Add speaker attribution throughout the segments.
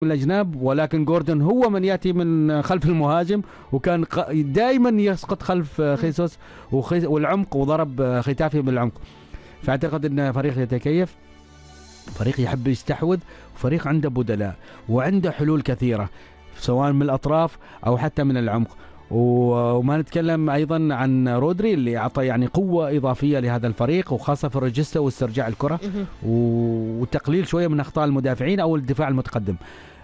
Speaker 1: الأجناب، ولكن جوردون هو من يأتي من خلف المهاجم، وكان دائما يسقط خلف خيسوس والعمق، وضرب ختافي بالعمق. فأعتقد أن فريق يتكيف، فريق يحب يستحوذ، فريق عنده بدلاء وعنده حلول كثيرة سواء من الأطراف أو حتى من العمق. وما نتكلم أيضا عن رودري اللي أعطى يعني قوة إضافية لهذا الفريق، وخاصة في الريجستا واسترجاع الكرة وتقليل شوية من أخطاء المدافعين أو الدفاع المتقدم.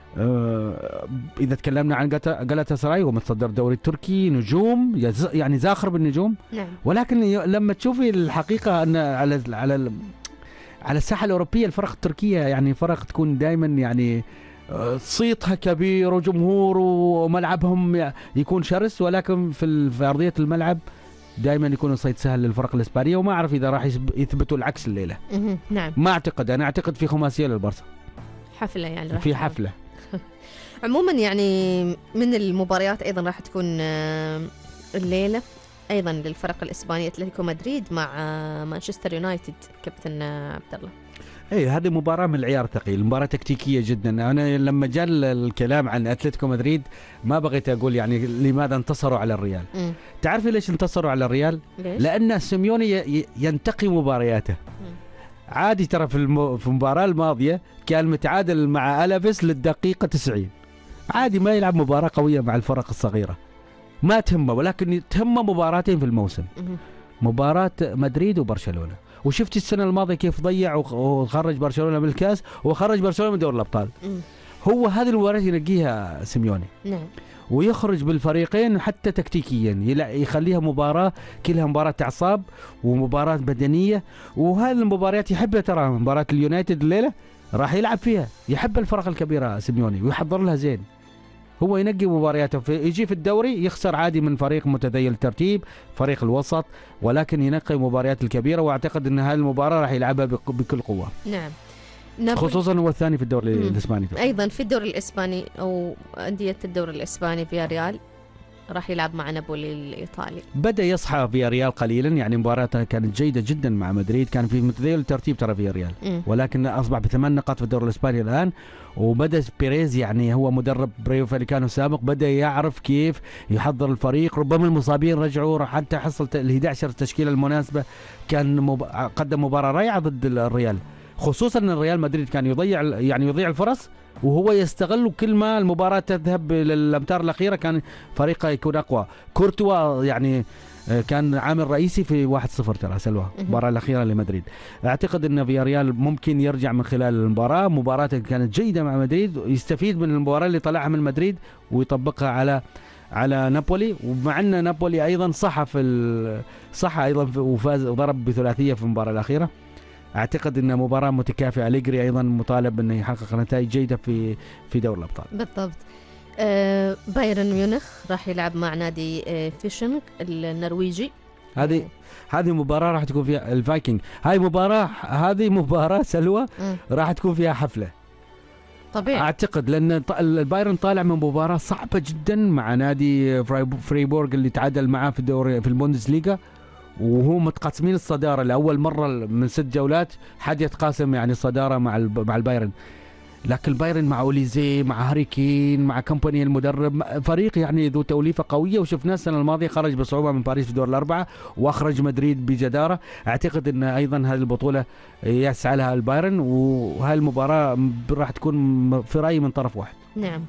Speaker 1: إذا تكلمنا عن جالاتا هو متصدر الدوري التركي، نجوم يعني زاخر بالنجوم.
Speaker 2: نعم.
Speaker 1: ولكن لما تشوفي الحقيقة أن على الساحة الأوروبية الفرق التركية يعني فرق تكون دائما يعني صيتها كبير وجمهور وملعبهم يكون شرس، ولكن في أرضية الملعب دائما يكون الصيد سهل للفرق الإسبانية. وما أعرف إذا راح يثبتوا العكس الليلة.
Speaker 2: نعم.
Speaker 1: ما أعتقد، أنا أعتقد في خماسية للبرصة،
Speaker 2: حفلة يعني
Speaker 1: في حفلة.
Speaker 2: عموما يعني من المباريات أيضا راح تكون الليلة أيضا للفرق الإسبانية، أتلتيكو مدريد مع مانشستر يونايتد كابتن عبد الله.
Speaker 1: هذه مباراة من العيار الثقيل، مباراة تكتيكية جدا. أنا لما جاء الكلام عن أتلتيكو مدريد ما بغيت أقول يعني لماذا انتصروا على الريال. تعرفي ليش انتصروا على الريال؟
Speaker 2: ليش؟
Speaker 1: لأن سيميوني ينتقي مبارياته. عادي ترى في المباراة الماضية كان متعادل مع ألافيس للدقيقة 90، عادي ما يلعب مباراة قوية مع الفرق الصغيرة ما تهمه، ولكن تهمه مباراتين في الموسم، مباراة مدريد وبرشلونة. وشفت السنة الماضية كيف ضيع وخرج برشلونة من الكاس وخرج برشلونة من دور الأبطال. هو هذه المباراة ينقيها سيميوني.
Speaker 2: نعم.
Speaker 1: ويخرج بالفريقين حتى تكتيكيا يخليها مباراة كلها مباراة أعصاب ومباراة بدنية. وهذه المباريات يحبها، ترى مباراة اليونايتد الليلة راح يلعب فيها، يحب الفرق الكبيرة سيميوني ويحضر لها زين. هو ينقي مبارياته، يجي في الدوري يخسر عادي من فريق متذيل الترتيب فريق الوسط، ولكن ينقي مباريات الكبيرة. واعتقد ان هذه المباراة راح يلعبها بكل قوة.
Speaker 2: نعم.
Speaker 1: خصوصا هو الثاني في الدوري الإسباني.
Speaker 2: أيضا في الدوري الإسباني أو أندية الدوري الإسباني فياريال راح يلعب مع نابولي الإيطالي.
Speaker 1: بدأ يصحى فياريال قليلا، يعني مباراتها كانت جيدة جدا مع مدريد، كان في متذيل الترتيب ترى فياريال، ولكن أصبح ب8 نقاط في الدوري الإسباني الآن. وبدأ بيريز يعني هو مدرب ريو فاليكانو السابق، بدأ يعرف كيف يحضر الفريق. ربما المصابين رجعوا حتى حصل ال11 التشكيلة المناسبة. كان قدم مباراة رائعة ضد الريال، خصوصا أن الريال مدريد كان يضيع الفرص، وهو يستغل كل ما المباراة تذهب للأمتار الأخيرة كان فريقه يكون أقوى. كورتوا يعني كان عامل رئيسي في 1-0 ترى سلوى المباراة الأخيرة لمدريد. أعتقد أن فياريال ممكن يرجع من خلال المباراة، مباراة كانت جيدة مع مدريد، ويستفيد من المباراة اللي طلعها من مدريد ويطبقها على نابولي. ومع أن نابولي أيضا صح أيضا وفاز وضرب بثلاثية في المباراة الأخيرة. أعتقد أن مباراة متكافئة. أليجري أيضا مطالب أنه يحقق نتائج جيدة في دور الأبطال.
Speaker 2: بالضبط. بايرن ميونخ راح يلعب مع نادي فيشنغ النرويجي.
Speaker 1: هذه مباراة راح تكون فيها الفايكنج. هذه مباراة سلوى راح تكون فيها حفلة
Speaker 2: طبيعي.
Speaker 1: أعتقد لأن البايرن طالع من مباراة صعبة جدا مع نادي فريبورغ اللي تعادل معاه في البوندسليغا، وهو متقاسمين الصدارة لأول مرة من 6 جولات، حد يتقاسم يعني الصدارة مع البايرن. لكن البايرن مع أوليزي مع هاري كين مع كومباني المدرب، فريق يعني ذو توليفة قوية، وشفناه السنة الماضية خرج بصعوبة من باريس في دور الأربعة وأخرج مدريد بجدارة. أعتقد أن أيضا هذه البطولة يسعى لها البايرن، وهذه المباراة راح تكون في رأيي من طرف واحد.
Speaker 2: نعم.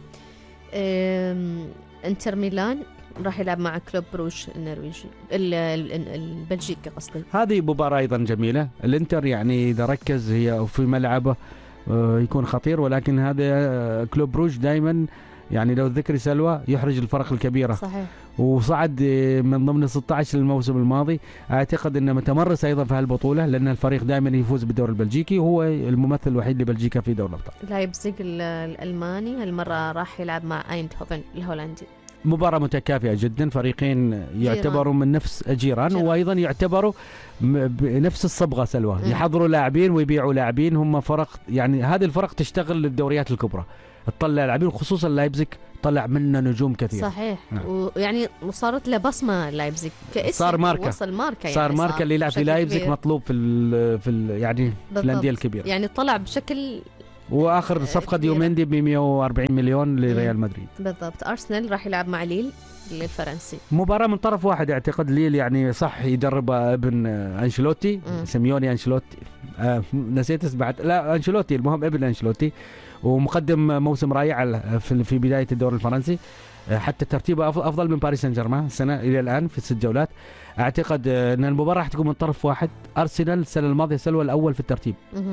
Speaker 2: انتر ميلان راح يلعب مع كلوب بروش النرويجي البلجيكي قصدي.
Speaker 1: هذه مباراة أيضا جميلة. الانتر يعني إذا ركز هي في ملعبه يكون خطير، ولكن هذا كلوب بروج دائما يعني لو ذكري سلوى يحرج الفرق الكبيرة.
Speaker 2: صحيح.
Speaker 1: وصعد من ضمن 16 الموسم الماضي. أعتقد أنه متمرس أيضا في هالبطولة، لأن الفريق دائما يفوز بالدور البلجيكي، وهو الممثل الوحيد لبلجيكا في دور الأبطال.
Speaker 2: لايبزيغ الألماني هالمرة راح يلعب مع أيندهوفن الهولندي.
Speaker 1: مباراة متكافئة جدا، فريقين يعتبروا من نفس جيران. وأيضا يعتبروا بنفس الصبغة سلوى. يحضروا لاعبين ويبيعوا لاعبين. هم فرق يعني هذه الفرق تشتغل للدوريات الكبرى، تطلع لاعبين، خصوصا لايبزيغ طلع منه نجوم كثير.
Speaker 2: صحيح. ويعني وصارت له بصمة لايبزيغ كاسم،
Speaker 1: صار ماركة،
Speaker 2: وصل ماركة يعني
Speaker 1: صار ماركة اللي يلعب في لايبزيغ مطلوب في يعني بالضبط. في الأندية الكبيرة
Speaker 2: يعني طلع بشكل
Speaker 1: واخر صفقه ديوميندي ب 140 مليون لريال مدريد.
Speaker 2: بالضبط. ارسنال راح يلعب مع ليل الفرنسي.
Speaker 1: مباراة من طرف واحد اعتقد. ليل يعني صح يدرب ابن انشيلوتي، سيميوني انشيلوتي، نسيت اسمه، لا انشيلوتي، المهم ابن انشيلوتي، ومقدم موسم رائع في بداية الدوري الفرنسي، حتى ترتيبه افضل من باريس سان جيرمان السنة الى الان في 6 جولات. اعتقد ان المباراة راح تكون من طرف واحد. ارسنال السنة الماضية سلوى الاول في الترتيب،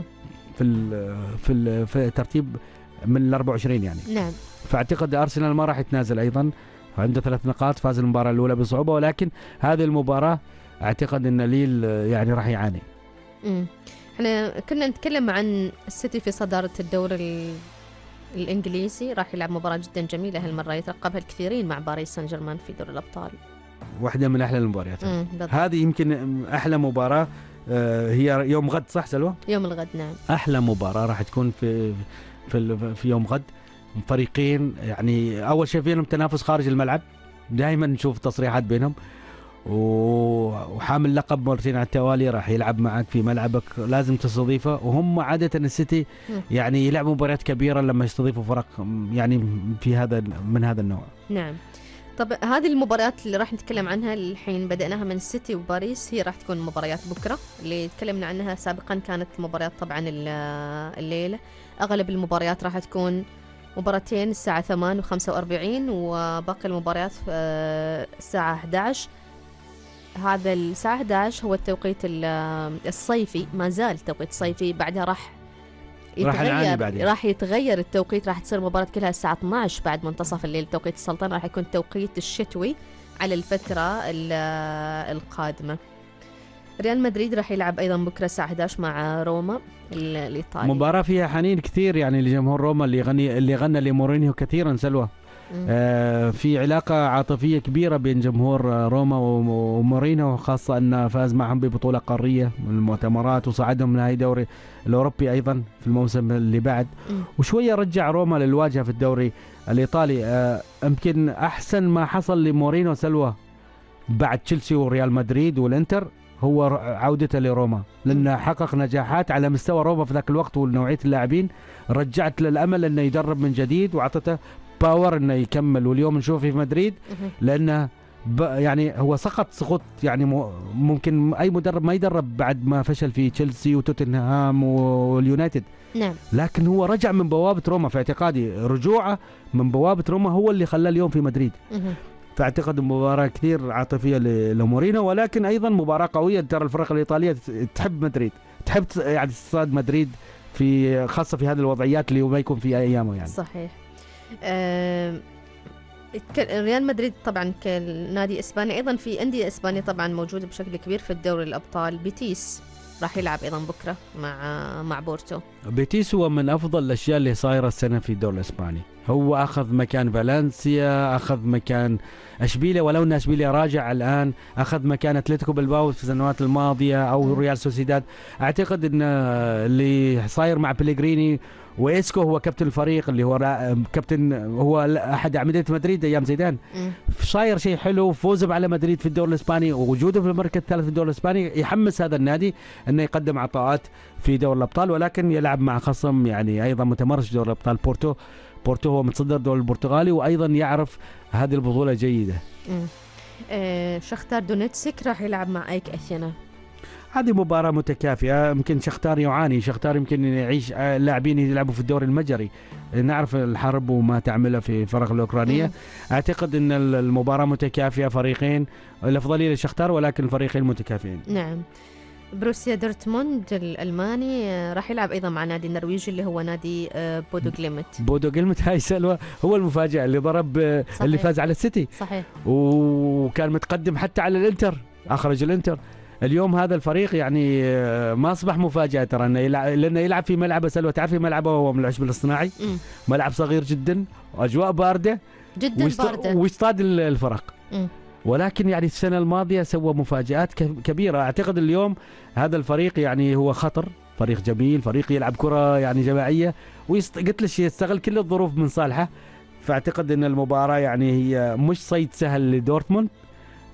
Speaker 1: في الترتيب من ال 24 يعني.
Speaker 2: نعم.
Speaker 1: فاعتقد ارسنال ما راح يتنازل ايضا، عنده 3 نقاط، فاز المباراة الأولى بصعوبة، ولكن هذه المباراة أعتقد أن ليل يعني راح يعاني.
Speaker 2: احنا كنا نتكلم عن السيتي في صدارة الدوري الإنجليزي، راح يلعب مباراة جدا جميلة هالمرة يترقبها الكثيرين مع باريس سان جيرمان في دوري الأبطال. واحدة
Speaker 1: من أحلى المباريات. هذه يمكن أحلى مباراة. هي يوم غد صح سلوى؟
Speaker 2: يوم الغد نعم.
Speaker 1: أحلى مباراة راح تكون في يوم غد. فريقين يعني أول شيء فيهم تنافس خارج الملعب، دائما نشوف تصريحات بينهم، وحامل لقب مرتين على التوالي راح يلعب معك في ملعبك، لازم تستضيفه. وهم عادة السيتي يعني يلعبوا مباريات كبيرة لما يستضيفوا فرق يعني من هذا النوع.
Speaker 2: نعم. طب هذه المباريات اللي راح نتكلم عنها الحين بدأناها من السيتي وباريس، هي راح تكون مباريات بكرة اللي تكلمنا عنها سابقا، كانت المباريات طبعا الليلة. أغلب المباريات راح تكون مباراتين الساعة 8:45 وباقي المباريات الساعة 11. هذا الساعة 11 هو التوقيت الصيفي، ما زال توقيت صيفي. بعدها راح يتغير التوقيت، راح تصير مباراة كلها الساعة 12 بعد منتصف الليل. توقيت السلطنة راح يكون توقيت الشتوي على الفترة القادمة. ريال مدريد راح يلعب أيضا بكرة الساعة 11 مع روما الإيطالي.
Speaker 1: مباراة فيها حنين كثير يعني لجمهور روما اللي غنى لمورينيو كثيرا سلوى. في علاقة عاطفية كبيرة بين جمهور روما ومورينيو، خاصة أن فاز معهم ببطولة قارية من المؤتمرات وصعدهم من هاي دوري الأوروبي أيضا في الموسم اللي بعد، وشوية رجع روما للواجهة في الدوري الإيطالي. يمكن أحسن ما حصل لمورينيو سلوى بعد تشيلسي وريال مدريد والإنتر هو عودته لروما، لأنه حقق نجاحات على مستوى روما في ذاك الوقت ونوعية اللاعبين، رجعت للأمل أنه يدرب من جديد وعطته باور أنه يكمل. واليوم نشوف في مدريد لأنه يعني هو سقوط يعني ممكن أي مدرب ما يدرب بعد ما فشل في تشيلسي وتوتنهام واليونايتد.
Speaker 2: نعم.
Speaker 1: لكن هو رجع من بوابة روما، في اعتقادي رجوعه من بوابة روما هو اللي خلاه اليوم في مدريد. فاعتقد مباراة كثير عاطفية لمورينو، ولكن أيضا مباراة قوية. ترى الفرق الإيطالية تحب مدريد، تحب يعني تصاد مدريد في خاصة في هذه الوضعيات اللي ما يكون في أيامه يعني.
Speaker 2: صحيح. ريال مدريد طبعا كنادي إسباني، أيضا في أندية إسبانية طبعا موجودة بشكل كبير في الدوري الأبطال. بيتيس راح يلعب أيضا بكرة مع بورتو.
Speaker 1: بيتيس هو من أفضل الأشياء اللي صايرة السنة في الدوري الإسباني. هو أخذ مكان فالنسيا، أخذ مكان أشبيلية، ولو أن أشبيلية راجع الآن، أخذ مكان أتلتيكو بالباو في السنوات الماضية أو ريال سوسيداد. أعتقد أن اللي صاير مع بيليغريني وإسكو هو كابتن الفريق، اللي هو كابتن، هو أحد أعمدة مدريد أيام زيدان، صاير شيء حلو. فوزه على مدريد في الدوري الإسباني ووجوده في المركز الثالث في الدوري الإسباني يحمس هذا النادي أنه يقدم عطاءات في دوري الأبطال، ولكن يلعب مع خصم يعني أيضا متمرس في دوري الأبطال بورتو هو متصدر الدوري البرتغالي وأيضا يعرف هذه البطولة جيدة.
Speaker 2: شختار دونيتسك راح يلعب مع أيك أثينا.
Speaker 1: هذه مباراة متكافئة. يمكن شختار يعاني، شختار يمكن يعيش لاعبين يلعبوا في الدوري المجري، نعرف الحرب وما تعمله في الفرق الأوكرانية. أعتقد أن المباراة متكافئة، فريقين الأفضلية لشختار ولكن الفريقين متكافئين.
Speaker 2: نعم. بروسيا دورتموند الألماني راح يلعب أيضا مع نادي النرويجي اللي هو نادي بودو جلمت. هاي سلوى هو المفاجأة اللي ضرب صحيح. اللي فاز على السيتي صحيح،
Speaker 1: وكان متقدم حتى على الإنتر، أخرج الإنتر. اليوم هذا الفريق يعني ما أصبح مفاجأة، ترى لأنه يلعب في ملعبه سلوى، تعرف في ملعبه هو من العشب الاصطناعي، ملعب صغير جدا وأجواء باردة
Speaker 2: جدا باردة
Speaker 1: ويصطاد الفرق. ولكن يعني السنة الماضية سوى مفاجآت كبيرة. أعتقد اليوم هذا الفريق يعني هو خطر، فريق جميل، فريق يلعب كرة يعني جماعية، قلت لك يستغل كل الظروف من صالحه. فأعتقد أن المباراة يعني هي مش صيد سهل لدورتموند،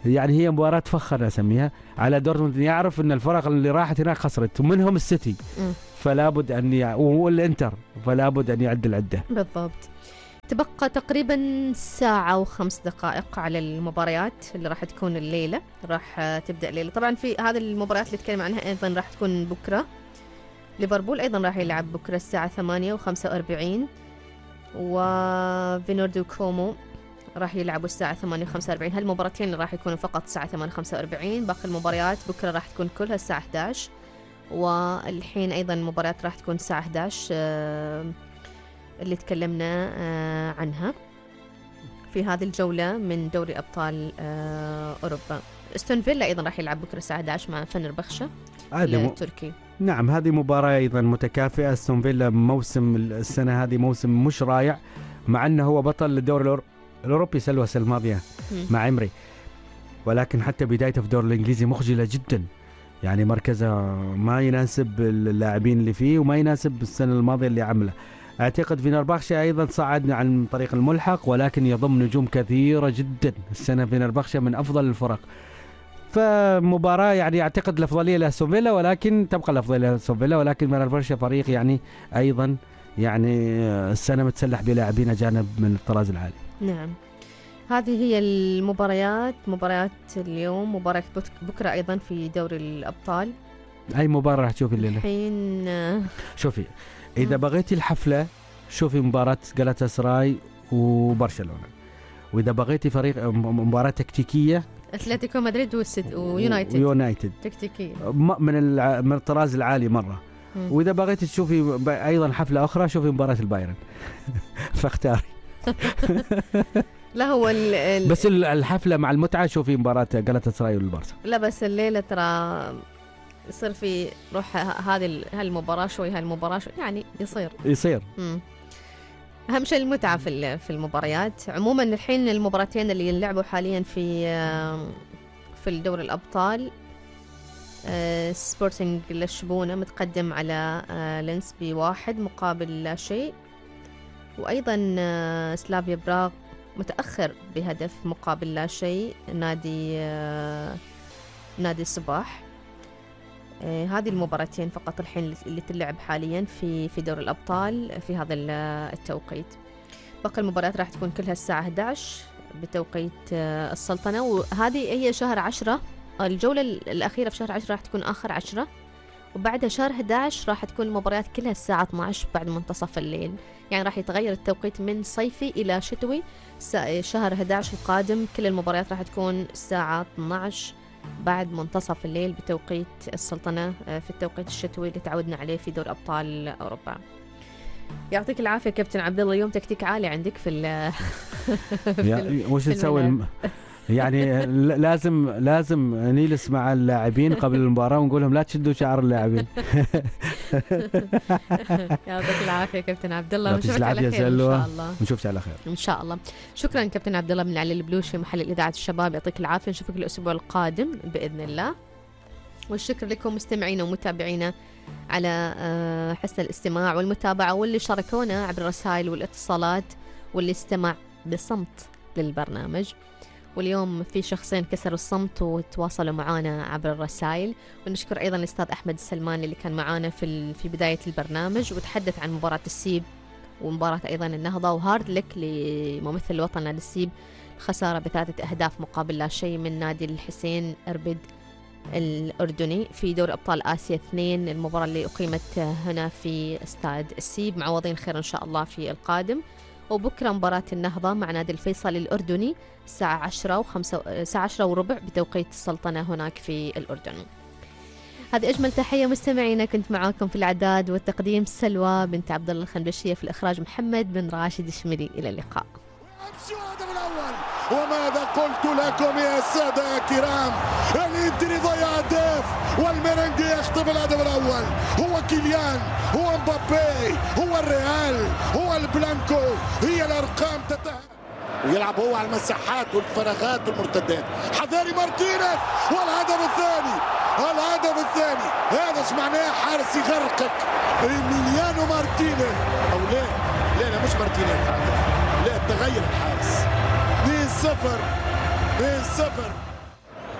Speaker 1: يعني هي مباراة فخ أنا أسميها على دورتموند. يعرف أن الفرق اللي راحت هناك خسرت ومنهم السيتي، فلا بد أن والإنتر فلا بد أن يعد العدة.
Speaker 2: بالضبط. تبقى تقريبا ساعة و5 دقائق على المباريات اللي راح تكون الليلة، راح تبدأ الليلة. طبعا في هذه المباريات اللي تكلم عنها أيضا راح تكون بكرة. ليفربول أيضا راح يلعب بكرة الساعة 8:45، وفينوردو كومو راح يلعبوا الساعة 8:45. هالمباراتين اللي راح يكونوا فقط الساعة 8:45. باقي المباريات بكرة راح تكون كلها الساعة 11، والحين أيضا المباريات راح تكون الساعة 11 اللي تكلمنا عنها في هذه الجولة من دوري أبطال أوروبا. استون فيلا أيضا راح يلعب بكرة الساعة 11 مع فنربخشة التركي.
Speaker 1: نعم، هذه مباراة أيضا متكافئة. استون فيلا موسم السنة هذه موسم مش رائع، مع أنه هو بطل الدوري الأوروبي السنة الماضية مع عمري، ولكن حتى بدايته في الدوري الإنجليزي مخجلة جدا. يعني مركزه ما يناسب اللاعبين اللي فيه وما يناسب السنة الماضية اللي عمله. أعتقد فينربخشة أيضا صعد عن طريق الملحق، ولكن يضم نجوم كثيرة جدا. السنة فينربخشة من أفضل الفرق، فمباراة يعني أعتقد الأفضلية لأستون فيلا، ولكن تبقى الأفضلية لأستون فيلا. ولكن فينربخشة فريق يعني أيضا يعني السنة متسلح بلاعبين أجانب من الطراز العالي.
Speaker 2: نعم، هذه هي المباريات، مباريات اليوم. مباراة بكرة أيضا في دوري الأبطال.
Speaker 1: أي مباراة راح تشوفي الليلة؟
Speaker 2: الحين
Speaker 1: شوفي، إذا بغيتي الحفلة شوفي مباراة جالاتاسراي وبرشلونة، وإذا بغيتي فريق مباراة تكتيكية
Speaker 2: أتلتيكو مدريد ويونايتد تكتيكية
Speaker 1: من الطراز العالي مرة. وإذا بغيتي تشوفي أيضا حفلة أخرى شوفي مباراة البايرن فاختاري.
Speaker 2: لا هو
Speaker 1: بس الحفلة مع المتعة شوفي مباراة جالاتاسراي والبارسا.
Speaker 2: لا بس الليلة ترى يصير في روح هالمباراة شوي هالمباراة شوي، يعني يصير. أهم شيء المتعة في المباريات. عموما الحين المباراتين اللي يلعبوا حاليا في الدوري الأبطال، سبورتنج لشبونة متقدم على لينس ب1 مقابل لا شيء، وأيضا سلافيا براغ متأخر بهدف مقابل لا شيء نادي الصباح. هذه المباراتين فقط الحين اللي تلعب حاليا في دوري الأبطال في هذا التوقيت. باقي المباريات راح تكون كلها الساعة 11 بتوقيت السلطنة، وهذه هي شهر 10. الجولة الأخيرة في شهر 10 راح تكون آخر 10، وبعدها شهر 11 راح تكون المباريات كلها الساعة 12 بعد منتصف الليل. يعني راح يتغير التوقيت من صيفي إلى شتوي. شهر 11 القادم كل المباريات راح تكون الساعة 12 بعد منتصف الليل بتوقيت السلطنة، في التوقيت الشتوي اللي تعودنا عليه في دور أبطال أوروبا. يعطيك العافية كابتن عبد الله، اليوم تكتيك عالي عندك
Speaker 1: وش نسوي؟ يعني لازم نجلس مع اللاعبين قبل المباراة ونقول لهم لا تشدوا شعر اللاعبين.
Speaker 2: يعطيك العافية كابتن عبد الله، ونشوفك على خير إن شاء الله.
Speaker 1: نشوفك على خير
Speaker 2: إن شاء الله. شكرا كابتن عبد الله من علي البلوشي محل إذاعة الشباب، يعطيك العافية. نشوفك الأسبوع القادم بإذن الله. والشكر لكم مستمعينا ومتابعينا على حسن الاستماع والمتابعة، واللي شاركونا عبر الرسائل والاتصالات، واللي استمع بصمت للبرنامج. واليوم في شخصين كسروا الصمت وتواصلوا معنا عبر الرسائل. ونشكر أيضا الأستاذ أحمد السلمان اللي كان معنا في بداية البرنامج وتحدث عن مباراة السيب ومباراة أيضا النهضة، وهارد لك لممثل الوطن نادي السيب خسارة ب3 أهداف مقابل لا شيء من نادي الحسين أربد الأردني في دوري أبطال آسيا 2. المباراة اللي أقيمت هنا في استاد السيب، معوضين خير إن شاء الله في القادم. وبكرة مباراة النهضة مع نادي الفيصل الأردني الساعة 10:15 بتوقيت السلطنة هناك في الأردن. هذه أجمل تحية مستمعينا، كنت معاكم في الإعداد والتقديم سلوى بنت عبد الله الخنبشية، في الإخراج محمد بن راشد الشمري. إلى اللقاء.
Speaker 3: وماذا قلت لكم يا السادة الكرام؟ الانتر ضيع هدف والميرنجي يخطف الهدف الأول. هو كيليان، هو مبابي، هو الريال، هو البلانكو، هي الأرقام ويلعب هو على المساحات والفراغات والمرتدات. حذاري مارتينيز والهدف الثاني، هذا معناه حارس يغرقك. إيميليانو مارتينيز، أو لا مش مارتينيز، لا تغير الحارس. 2-0